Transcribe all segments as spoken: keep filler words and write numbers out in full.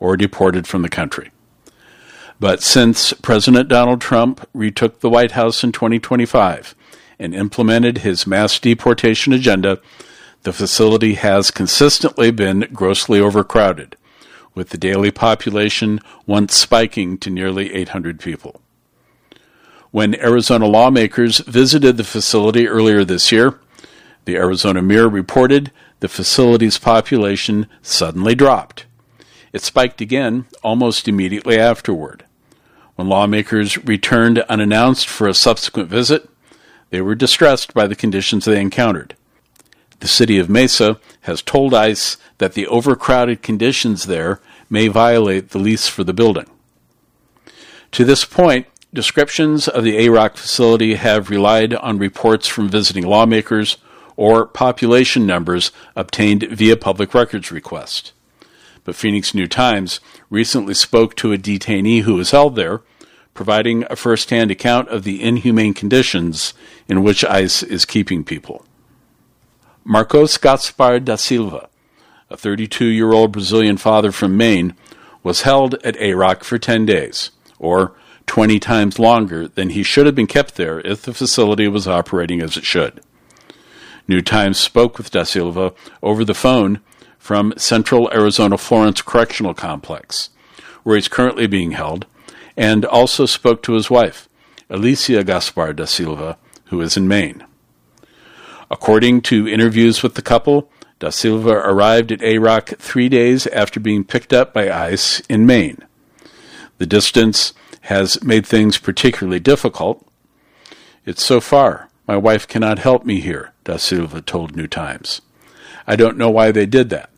or deported from the country. But since President Donald Trump retook the White House in twenty twenty-five and implemented his mass deportation agenda, the facility has consistently been grossly overcrowded, with the daily population once spiking to nearly eight hundred people. When Arizona lawmakers visited the facility earlier this year, the Arizona Mirror reported the facility's population suddenly dropped. It spiked again almost immediately afterward. When lawmakers returned unannounced for a subsequent visit, they were distressed by the conditions they encountered. The city of Mesa has told ICE that the overcrowded conditions there may violate the lease for the building. To this point, descriptions of the A R O C facility have relied on reports from visiting lawmakers or population numbers obtained via public records request. But Phoenix New-Times recently spoke to a detainee who was held there, providing a first-hand account of the inhumane conditions in which ICE is keeping people. Marcos Gaspar da Silva, a thirty-two-year-old Brazilian father from Maine, was held at A R O C for ten days, or twenty times longer than he should have been kept there if the facility was operating as it should. New-Times spoke with da Silva over the phone from Central Arizona Florence Correctional Complex, where he's currently being held, and also spoke to his wife, Alicia Gaspar da Silva, who is in Maine. According to interviews with the couple, da Silva arrived at A R O C three days after being picked up by ICE in Maine. The distance has made things particularly difficult. "It's so far. My wife cannot help me here," da Silva told New-Times. "I don't know why they did that."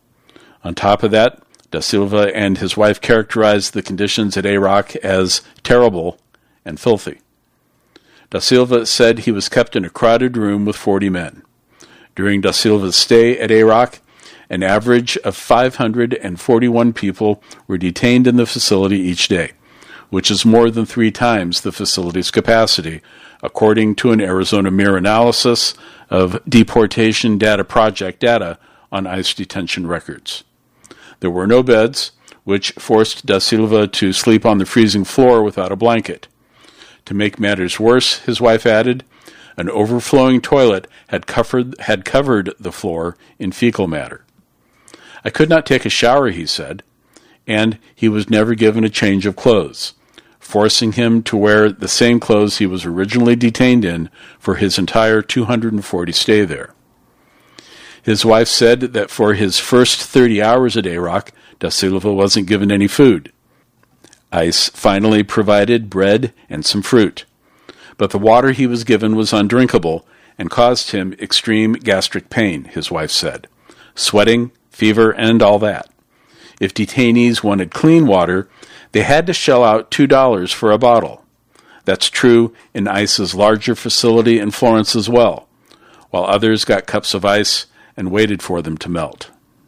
On top of that, da Silva and his wife characterized the conditions at A R O C as terrible and filthy. Da Silva said he was kept in a crowded room with forty men. During da Silva's stay at A R O C, an average of five hundred forty-one people were detained in the facility each day, which is more than three times the facility's capacity, according to an Arizona Mirror analysis of Deportation Data Project data on ICE detention records. There were no beds, which forced da Silva to sleep on the freezing floor without a blanket. To make matters worse, his wife added, an overflowing toilet had covered, had covered the floor in fecal matter. "I could not take a shower," he said, and he was never given a change of clothes, forcing him to wear the same clothes he was originally detained in for his entire two hundred forty stay there. His wife said that for his first thirty hours at A R O C, da Silva wasn't given any food. ICE finally provided bread and some fruit, but the water he was given was undrinkable and caused him extreme gastric pain, his wife said, sweating, fever, and all that. If detainees wanted clean water, they had to shell out two dollars for a bottle. That's true in ICE's larger facility in Florence as well, while others got cups of ice and waited for them to melt.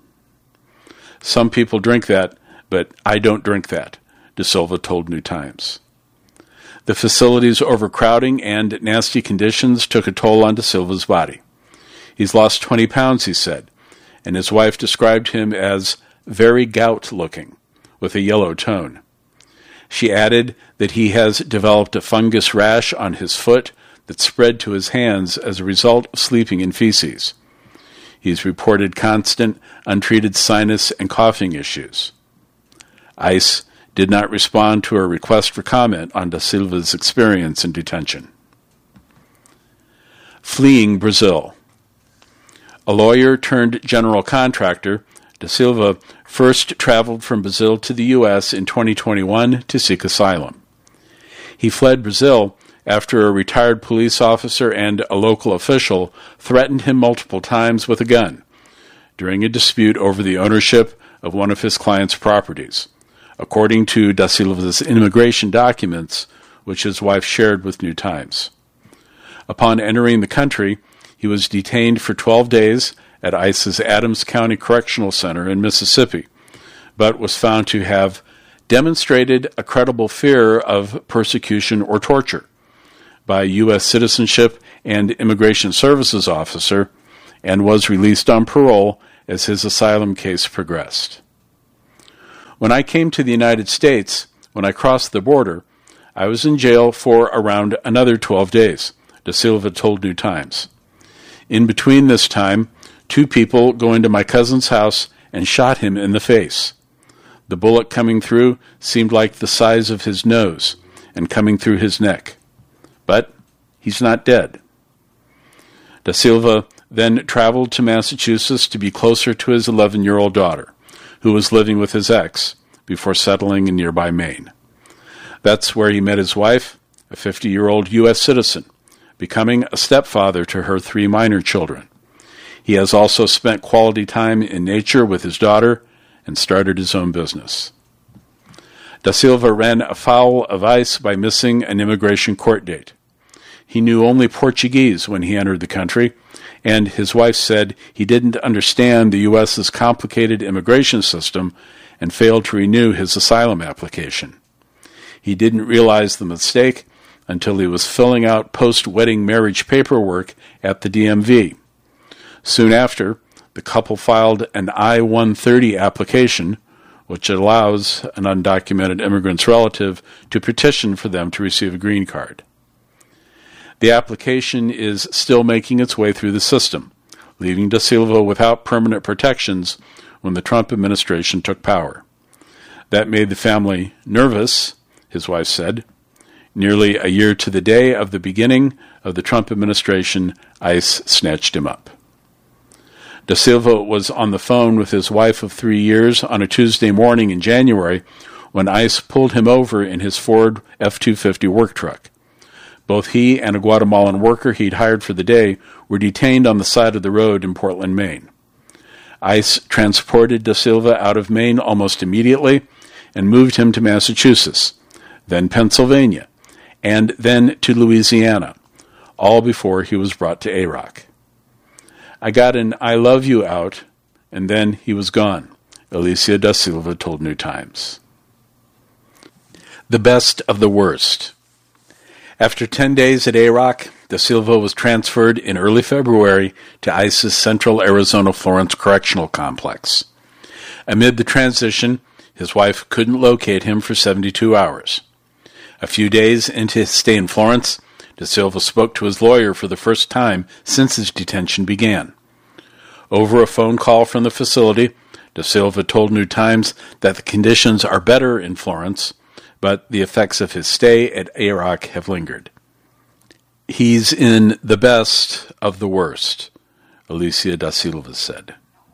"Some people drink that, but I don't drink that," Da Silva told New-Times. The facility's overcrowding and nasty conditions took a toll on Da Silva's body. He's lost twenty pounds, he said, and his wife described him as very gout-looking, with a yellow tone. She added that he has developed a fungus rash on his foot that spread to his hands as a result of sleeping in feces. He's reported constant, untreated sinus and coughing issues. ICE did not respond to a request for comment on Da Silva's experience in detention. Fleeing Brazil. A lawyer turned general contractor, Da Silva first traveled from Brazil to the U S in twenty twenty-one to seek asylum. He fled Brazil after a retired police officer and a local official threatened him multiple times with a gun during a dispute over the ownership of one of his client's properties, according to Da Silva's immigration documents, which his wife shared with New-Times. Upon entering the country, he was detained for twelve days at ICE's Adams County Correctional Center in Mississippi, but was found to have demonstrated a credible fear of persecution or torture by a U S Citizenship and Immigration Services officer and was released on parole as his asylum case progressed. When I came to the United States, when I crossed the border, I was in jail for around another twelve days, Da Silva told New Times. In between this time, two people go into my cousin's house and shot him in the face. The bullet coming through seemed like the size of his nose and coming through his neck. But he's not dead. Da Silva then traveled to Massachusetts to be closer to his eleven-year-old daughter, who was living with his ex, before settling in nearby Maine. That's where he met his wife, a fifty-year-old U S citizen, becoming a stepfather to her three minor children. He has also spent quality time in nature with his daughter and started his own business. Da Silva ran afoul of ICE by missing an immigration court date. He knew only Portuguese when he entered the country, and his wife said he didn't understand the U S's complicated immigration system and failed to renew his asylum application. He didn't realize the mistake until he was filling out post-wedding marriage paperwork at the D M V. Soon after, the couple filed an I one thirty application, which allows an undocumented immigrant's relative to petition for them to receive a green card. The application is still making its way through the system, leaving Da Silva without permanent protections when the Trump administration took power. That made the family nervous, his wife said. Nearly a year to the day of the beginning of the Trump administration, ICE snatched him up. Da Silva was on the phone with his wife of three years on a Tuesday morning in January when ICE pulled him over in his Ford F two fifty work truck. Both he and a Guatemalan worker he'd hired for the day were detained on the side of the road in Portland, Maine. ICE transported Da Silva out of Maine almost immediately and moved him to Massachusetts, then Pennsylvania, and then to Louisiana, all before he was brought to A R O C. I got an I love you out, and then he was gone, Alicia Da Silva told New Times. The best of the worst. After ten days at A R O C, Da Silva was transferred in early February to ICE's Central Arizona Florence Correctional Complex. Amid the transition, his wife couldn't locate him for seventy-two hours. A few days into his stay in Florence, Da Silva spoke to his lawyer for the first time since his detention began. Over a phone call from the facility, Da Silva told New Times that the conditions are better in Florence, but the effects of his stay at A R O C have lingered. He's in the best of the worst, Alicia Da Silva said.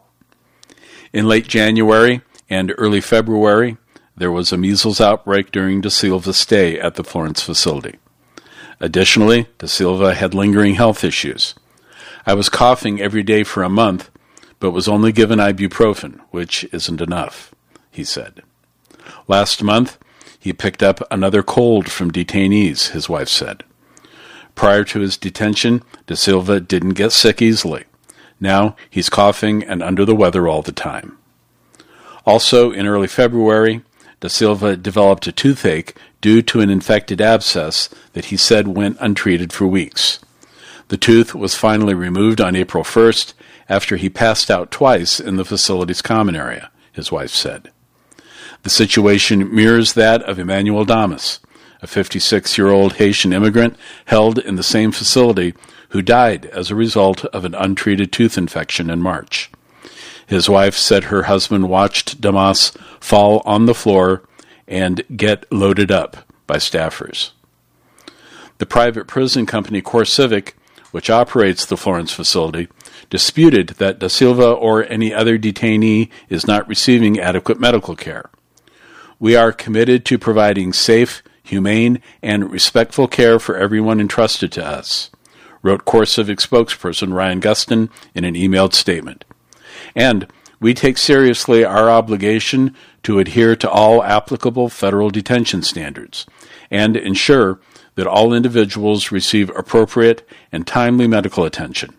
In late January and early February, there was a measles outbreak during Da Silva's stay at the Florence facility. Additionally, Da Silva had lingering health issues. I was coughing every day for a month, but was only given ibuprofen, which isn't enough, he said. Last month, he picked up another cold from detainees, his wife said. Prior to his detention, Da Silva didn't get sick easily. Now he's coughing and under the weather all the time. Also, in early February, Da Silva developed a toothache due to an infected abscess that he said went untreated for weeks. The tooth was finally removed on April first after he passed out twice in the facility's common area, his wife said. The situation mirrors that of Emmanuel Damas, a fifty-six-year-old Haitian immigrant held in the same facility who died as a result of an untreated tooth infection in March. His wife said her husband watched Damas fall on the floor and get loaded up by staffers. The private prison company CoreCivic, which operates the Florence facility, disputed that Da Silva or any other detainee is not receiving adequate medical care. We are committed to providing safe, humane, and respectful care for everyone entrusted to us, wrote CoreCivic spokesperson Ryan Gustin in an emailed statement. And we take seriously our obligation to adhere to all applicable federal detention standards and ensure that all individuals receive appropriate and timely medical attention.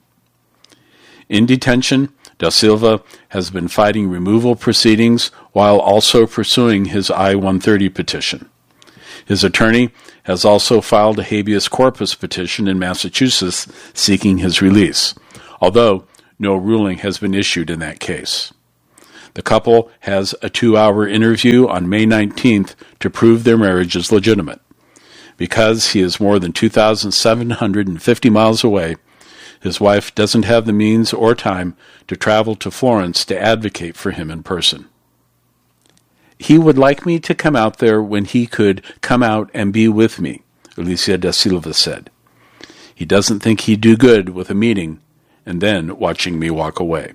In detention, Da Silva has been fighting removal proceedings while also pursuing his I one thirty petition. His attorney has also filed a habeas corpus petition in Massachusetts seeking his release, although no ruling has been issued in that case. The couple has a two-hour interview on May nineteenth to prove their marriage is legitimate. Because he is more than two thousand seven hundred fifty miles away, his wife doesn't have the means or time to travel to Florence to advocate for him in person. He would like me to come out there when he could come out and be with me, Alicia da Silva said. He doesn't think he'd do good with a meeting and then watching me walk away.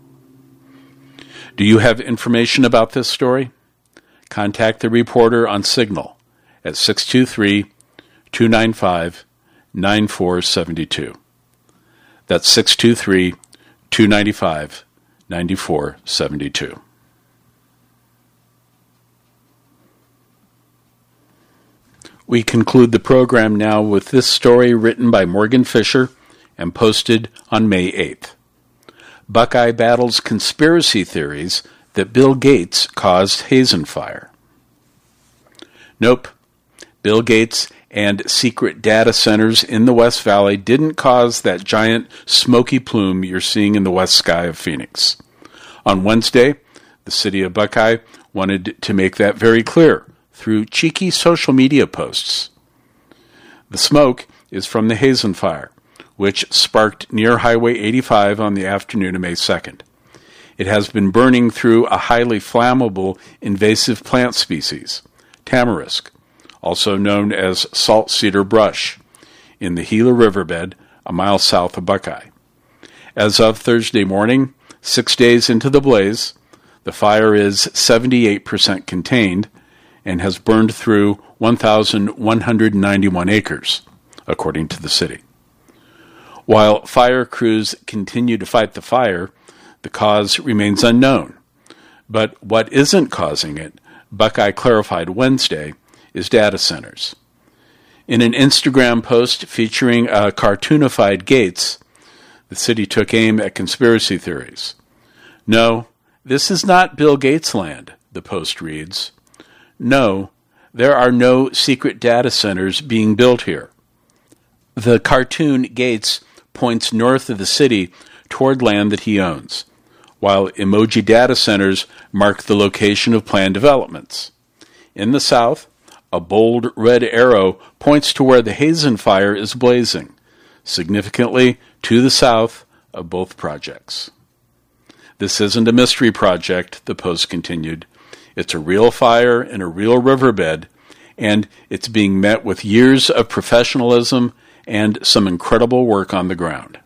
Do you have information about this story? Contact the reporter on Signal at six two three, two nine five, nine four seven two. That's six two three, two nine five, nine four seven two. We conclude the program now with this story written by Morgan Fisher and posted on May eighth. Buckeye battles conspiracy theories that Bill Gates caused Hazen fire. Nope. Bill Gates and secret data centers in the West Valley didn't cause that giant smoky plume you're seeing in the west sky of Phoenix. On Wednesday, the city of Buckeye wanted to make that very clear through cheeky social media posts. The smoke is from the Hazen fire, which sparked near Highway eighty-five on the afternoon of May second. It has been burning through a highly flammable invasive plant species, tamarisk, also known as salt cedar brush, in the Gila Riverbed, a mile south of Buckeye. As of Thursday morning, six days into the blaze, the fire is seventy-eight percent contained and has burned through one thousand one hundred ninety-one acres, according to the city. While fire crews continue to fight the fire, the cause remains unknown. But what isn't causing it, Buckeye clarified Wednesday, is data centers. In an Instagram post featuring a cartoonified Gates, the city took aim at conspiracy theories. No, this is not Bill Gates land, the post reads. No, there are no secret data centers being built here. The cartoon Gates points north of the city toward land that he owns, while emoji data centers mark the location of planned developments. In the south, a bold red arrow points to where the Hazen fire is blazing, significantly to the south of both projects. This isn't a mystery project, the post continued. It's a real fire in a real riverbed, and it's being met with years of professionalism and some incredible work on the ground.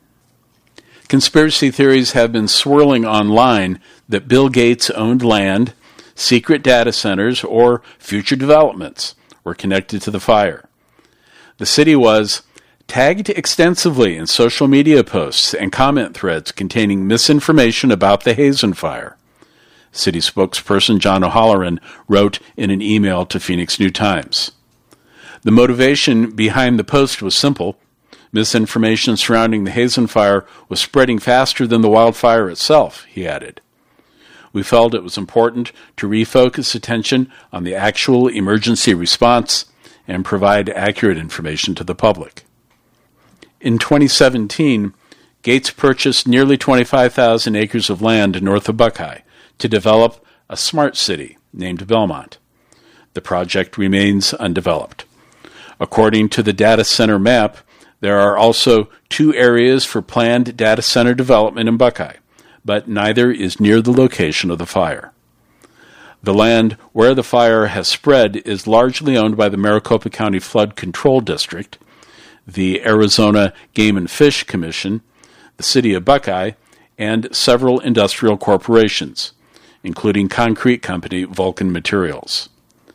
Conspiracy theories have been swirling online that Bill Gates owned land, secret data centers, or future developments were connected to the fire. The city was tagged extensively in social media posts and comment threads containing misinformation about the Hazen fire. City spokesperson John O'Halloran wrote in an email to Phoenix New Times. The motivation behind the post was simple. Misinformation surrounding the Hazen fire was spreading faster than the wildfire itself, he added. We felt it was important to refocus attention on the actual emergency response and provide accurate information to the public. In twenty seventeen, Gates purchased nearly twenty-five thousand acres of land north of Buckeye to develop a smart city named Belmont. The project remains undeveloped. According to the data center map, there are also two areas for planned data center development in Buckeye, but neither is near the location of the fire. The land where the fire has spread is largely owned by the Maricopa County Flood Control District, the Arizona Game and Fish Commission, the City of Buckeye, and several industrial corporations, including concrete company Vulcan Materials.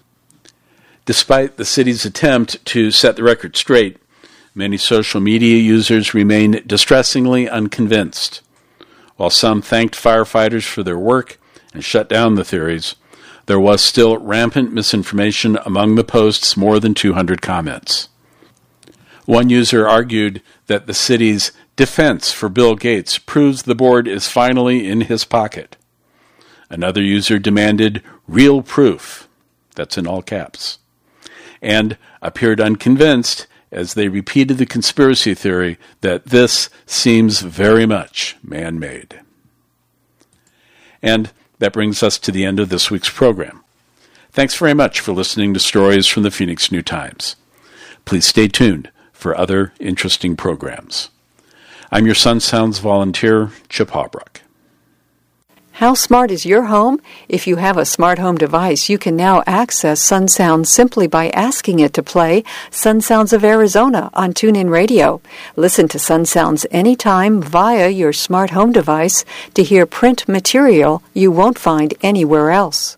Despite the city's attempt to set the record straight, many social media users remain distressingly unconvinced. While some thanked firefighters for their work and shut down the theories, there was still rampant misinformation among the post's more than two hundred comments. One user argued that the city's defense for Bill Gates proves the board is finally in his pocket. Another user demanded real proof, that's in all caps, and appeared unconvinced as they repeated the conspiracy theory that this seems very much man-made. And That brings us to the end of this week's program. Thanks very much for listening to Stories from the Phoenix New-Times. Please stay tuned for other interesting programs. I'm your Sun Sounds volunteer, Chip Hawbrook. How smart is your home? If you have a smart home device, you can now access Sun Sounds simply by asking it to play Sun Sounds of Arizona on TuneIn Radio. Listen to Sun Sounds anytime via your smart home device to hear print material you won't find anywhere else.